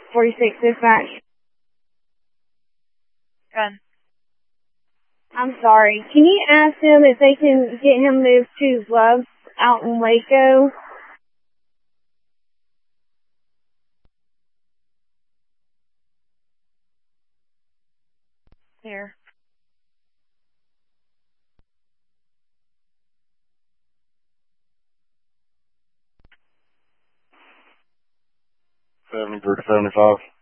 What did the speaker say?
46 dispatch. Good. I'm sorry. Can you ask them if they can get him moved to Love's out in Waco? Here. $70 for 75.